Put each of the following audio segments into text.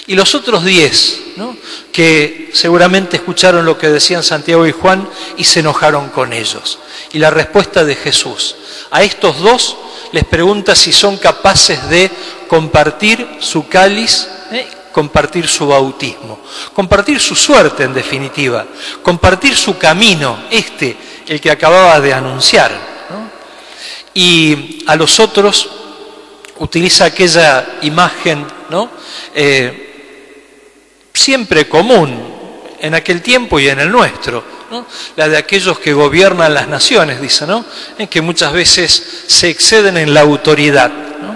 Y los otros 10, ¿no?, que seguramente escucharon lo que decían Santiago y Juan y se enojaron con ellos. Y la respuesta de Jesús a estos 2 les pregunta si son capaces de compartir su cáliz, compartir su bautismo, compartir su suerte en definitiva, compartir su camino, el que acababa de anunciar, ¿no? Y a los otros utiliza aquella imagen, ¿no?, siempre común en aquel tiempo y en el nuestro, ¿no?, la de aquellos que gobiernan las naciones, dice, ¿no?, que muchas veces se exceden en la autoridad, ¿no?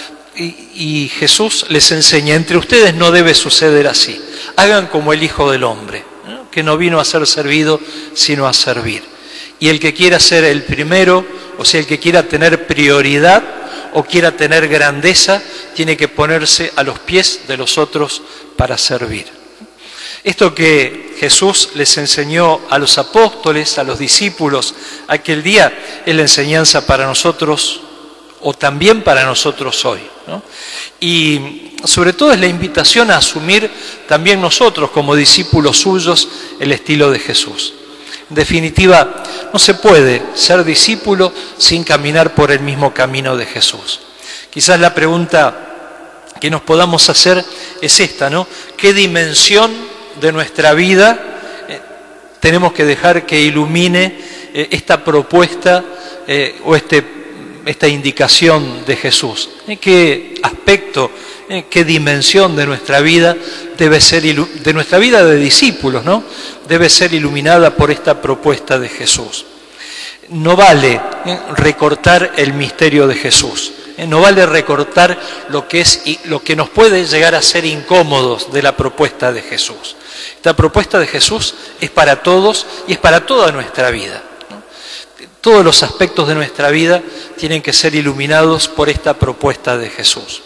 Y Jesús les enseña: entre ustedes no debe suceder así, hagan como el Hijo del Hombre, ¿no?, que no vino a ser servido sino a servir. Y el que quiera ser el primero, o sea, el que quiera tener prioridad o quiera tener grandeza, tiene que ponerse a los pies de los otros para servir. Esto que Jesús les enseñó a los apóstoles, a los discípulos aquel día, es la enseñanza para nosotros, o también para nosotros hoy, ¿no? Y sobre todo es la invitación a asumir también nosotros como discípulos suyos el estilo de Jesús. En definitiva, no se puede ser discípulo sin caminar por el mismo camino de Jesús. Quizás la pregunta que nos podamos hacer es esta, ¿no? ¿Qué dimensión de nuestra vida tenemos que dejar que ilumine esta propuesta o esta indicación de Jesús? ¿Qué aspecto, qué dimensión de nuestra vida debe ser, de nuestra vida de discípulos, ¿no?, debe ser iluminada por esta propuesta de Jesús? No vale recortar el misterio de Jesús. No vale recortar lo que nos puede llegar a ser incómodos de la propuesta de Jesús. Esta propuesta de Jesús es para todos y es para toda nuestra vida, ¿no? Todos los aspectos de nuestra vida tienen que ser iluminados por esta propuesta de Jesús.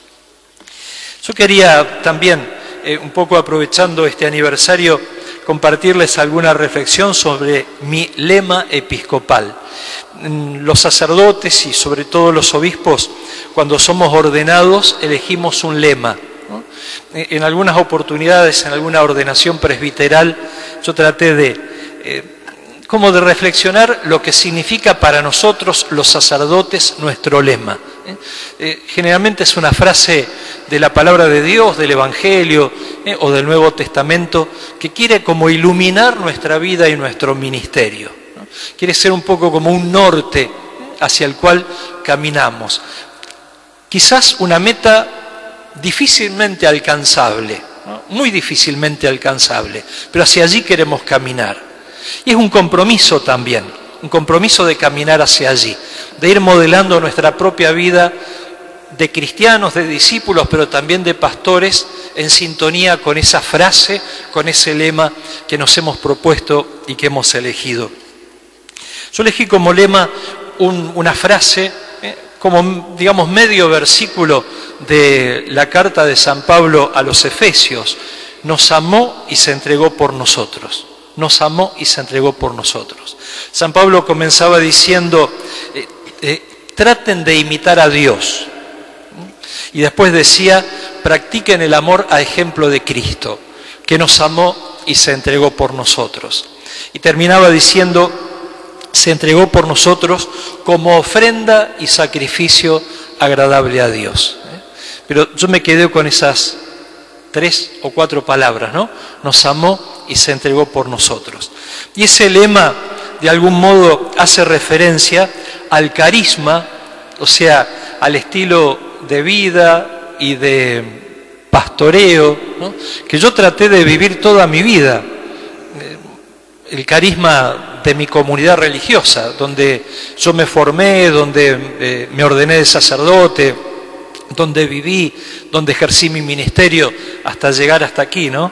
Yo quería también, un poco aprovechando este aniversario, compartirles alguna reflexión sobre mi lema episcopal. Los sacerdotes y sobre todo los obispos, cuando somos ordenados, elegimos un lema, ¿no? En algunas oportunidades, en alguna ordenación presbiteral, yo traté de reflexionar lo que significa para nosotros los sacerdotes nuestro lema. Generalmente es una frase de la palabra de Dios, del Evangelio o del Nuevo Testamento, que quiere como iluminar nuestra vida y nuestro ministerio, ¿no? Quiere ser un poco como un norte hacia el cual caminamos. Quizás una meta difícilmente alcanzable, ¿no?, muy difícilmente alcanzable, pero hacia allí queremos caminar. Y es un compromiso también, un compromiso de caminar hacia allí, de ir modelando nuestra propia vida de cristianos, de discípulos, pero también de pastores, en sintonía con esa frase, con ese lema que nos hemos propuesto y que hemos elegido. Yo elegí como lema una frase, como digamos medio versículo de la carta de San Pablo a los Efesios: nos amó y se entregó por nosotros. Nos amó y se entregó por nosotros. San Pablo comenzaba diciendo, traten de imitar a Dios. Y después decía, practiquen el amor a ejemplo de Cristo, que nos amó y se entregó por nosotros. Y terminaba diciendo, se entregó por nosotros como ofrenda y sacrificio agradable a Dios. Pero yo me quedé con esas 3 o 4 palabras, ¿no? Nos amó y se entregó por nosotros. Y ese lema, de algún modo, hace referencia al carisma, o sea, al estilo de vida y de pastoreo, ¿no?, que yo traté de vivir toda mi vida. El carisma de mi comunidad religiosa, donde yo me formé, donde me ordené de sacerdote, donde viví, donde ejercí mi ministerio hasta llegar hasta aquí, ¿no?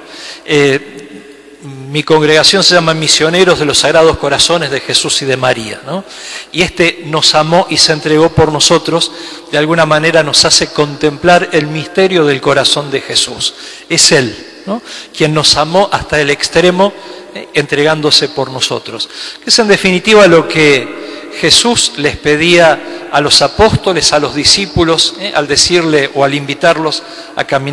Mi congregación se llama Misioneros de los Sagrados Corazones de Jesús y de María, ¿no? Y nos amó y se entregó por nosotros, de alguna manera nos hace contemplar el misterio del corazón de Jesús. Es Él, ¿no?, quien nos amó hasta el extremo, entregándose por nosotros. Es en definitiva lo que Jesús les pedía a los apóstoles, a los discípulos, al decirle o al invitarlos a caminar